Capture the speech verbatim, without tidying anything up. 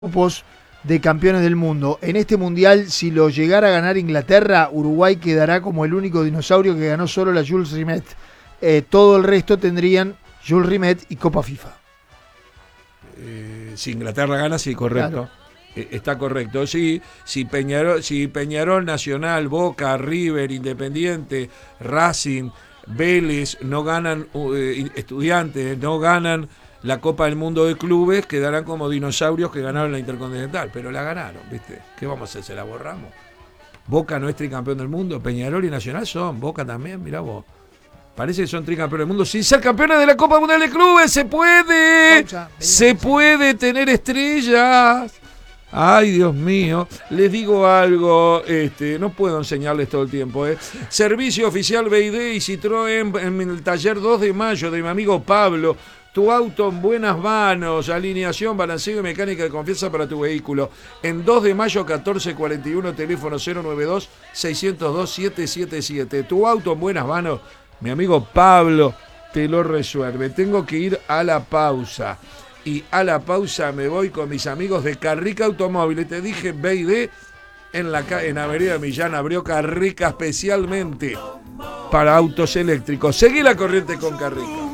grupos de campeones del mundo. En este mundial, si lo llegara a ganar Inglaterra, Uruguay quedará como el único dinosaurio que ganó solo la Jules Rimet. Eh, todo el resto tendrían Jules Rimet y Copa FIFA. Eh, si Inglaterra gana, sí, correcto. Claro. Eh, está correcto. Sí, si Peñarol, si Peñarol, Nacional, Boca, River, Independiente, Racing, Vélez no ganan, eh, Estudiantes no ganan la Copa del Mundo de Clubes, quedarán como dinosaurios que ganaron la Intercontinental, pero la ganaron, ¿viste? ¿Qué vamos a hacer? ¿Se la borramos? Boca no es tricampeón del mundo, Peñarol y Nacional son, Boca también, mirá vos. Parece que son tricampeones del mundo sin ser campeones de la Copa Mundial de Clubes. ¡Se puede! Pausa, ¡Se puede tener estrellas! Ay, Dios mío, les digo algo, este, no puedo enseñarles todo el tiempo. ¿eh? Servicio oficial B y D y Citroën en el taller dos de mayo de mi amigo Pablo. Tu auto en buenas manos, alineación, balanceo y mecánica de confianza para tu vehículo. En dos de mayo, catorce cuarenta y uno, teléfono cero noventa y dos, seiscientos dos, setecientos setenta y siete. Tu auto en buenas manos, mi amigo Pablo te lo resuelve. Tengo que ir a la pausa. Y a la pausa me voy con mis amigos de Carrica Automóviles. Te dije B y D en la en Avenida Millán. Abrió Carrica especialmente para autos eléctricos. Seguí la corriente con Carrica.